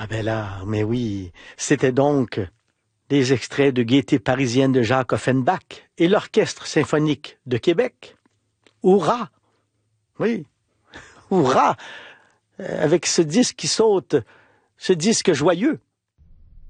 Ah ben là, mais oui, c'était donc des extraits de Gaieté parisienne de Jacques Offenbach et l'Orchestre symphonique de Québec. Hurrah! Oui, hurrah! Avec ce disque qui saute, ce disque joyeux.